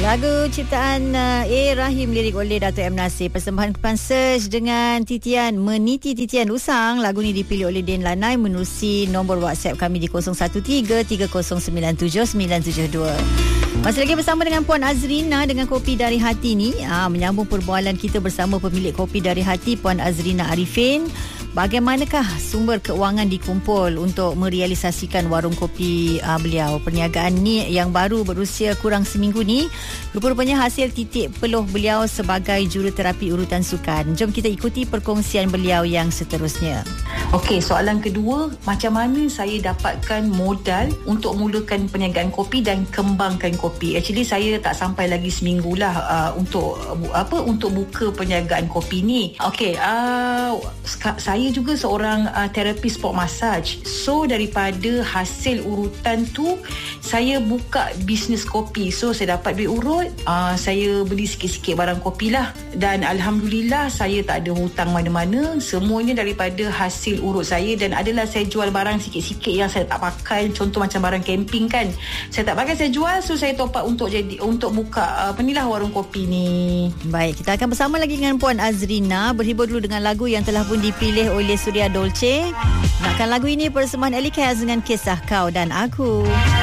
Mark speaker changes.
Speaker 1: Lagu ciptaan A. Rahim, lirik oleh Dato' M. Nasir. Persembahan Kepan Search dengan titian Meniti Titian Usang. Lagu ni dipilih oleh Din Lanai menerusi nombor WhatsApp kami di 0133097972. Masih lagi bersama dengan Puan Azrina dengan Kopi Dari Hati ni. Menyambung perbualan kita bersama pemilik Kopi Dari Hati, Puan Azrina Arifin. Bagaimanakah sumber keuangan dikumpul untuk merealisasikan warung kopi beliau? Perniagaan ni yang baru berusia kurang seminggu ni rupa-rupanya hasil titik peluh beliau sebagai juruterapi urutan sukan. Jom kita ikuti perkongsian beliau yang seterusnya.
Speaker 2: Okey, soalan kedua, macam mana saya dapatkan modal untuk mulakan perniagaan kopi dan kembangkan kopi? Actually saya tak sampai lagi seminggu lah untuk buka perniagaan kopi ni. Okey, saya juga seorang terapi sport massage. So daripada hasil urutan tu saya buka bisnes kopi. So saya dapat duit urut, saya beli sikit-sikit barang kopi lah. Dan Alhamdulillah saya tak ada hutang mana-mana. Semuanya daripada hasil urut saya. Dan adalah saya jual barang sikit-sikit yang saya tak pakai. Contoh macam barang camping kan, saya tak pakai, saya jual. So saya top up untuk buka warung kopi ni.
Speaker 1: Baik, kita akan bersama lagi dengan Puan Azrina. Berhibur dulu dengan lagu yang telah pun dipilih oleh Surya Dolce. Nakkan lagu ini persembahan Ellie Kaz dengan Kisah Kau dan Aku.